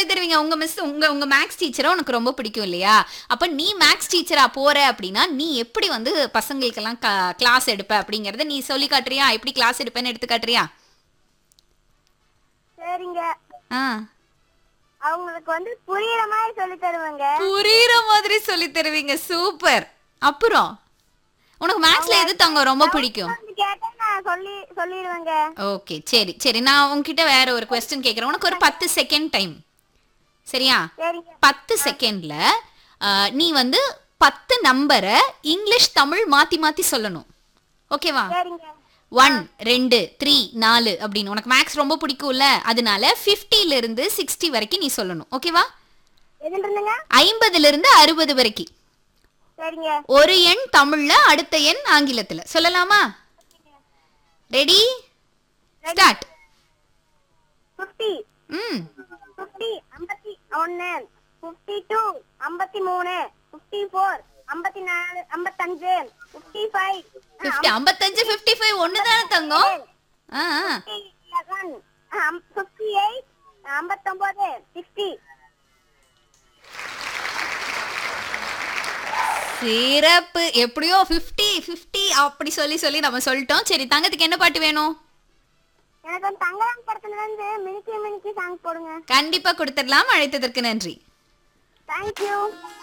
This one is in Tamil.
தருவீங்க? உங்க மிஸ் உங்க மேத்ஸ் டீச்சரை உனக்கு ரொம்ப பிடிக்கும் இல்லையா? அப்ப நீ மேத்ஸ் டீச்சரா போற அப்படின்னா நீ எப்படி வந்து பசங்களுக்கெல்லாம் கிளாஸ் எடுப்ப அப்படிங்கறத நீ சொல்லி காட்டுறியா? எப்படி கிளாஸ் எடுப்பேன்னு எடுத்து காட்டுறியா? சரிங்க. ஆ. அவங்களுக்கு வந்து புரியுற மாதிரி சொல்லி தருவாங்க. புரியுற மாதிரி சொல்லி தருவீங்க. சூப்பர். அப்புறம் உனக்கு மேத்ஸ்ல எது தங்க ரொம்ப பிடிக்கும்? கேட்டா நான் சொல்லிடுவேங்க. ஓகே, சரி சரி. நான் உன்கிட்ட வேற ஒரு கொஸ்டின் கேக்குறேன். உனக்கு ஒரு 10 செகண்ட் டைம். சரியா? சரிங்க. 10 செகண்ட்ல நீ வந்து 10 நம்பரை இங்கிலீஷ் தமிழ் மாத்தி மாத்தி சொல்லணும். ஓகேவா? சரிங்க. 1 2 3 4 அப்படின்னு. உனக்கு மேக்ஸ் ரொம்ப பிடிக்கும்ல, அதனால 50ல இருந்து 60 வரைக்கும் நீ சொல்லணும். ஓகேவா? எதுல இருந்துங்க? 50ல இருந்து 60 வரைக்கும். சரிங்க. ஒரு எண் தமிழ்ல, அடுத்த எண் ஆங்கிலத்துல சொல்லலாமா? Ready start. 50 ம் 50 51 52 53 54 54 55 55 50 55 55 ஒண்ணுதானே தங்கம்? ஆ 11 58 59 60. சிறப்பு. எப்படியோ 50 50 அப்படி சொல்லி சொல்லி நம்ம சொல்லிட்டோம். சரி, தங்கத்துக்கு என்ன பாட்டு வேணும்? எனக்கு வந்து தங்கலாம் படத்துல இருந்து மினிக்கி மினிக்கி சாங் போடுங்க. கண்டிப்பா கொடுத்துடலாம். அழைத்ததற்கு நன்றி. தேங்க்யூ.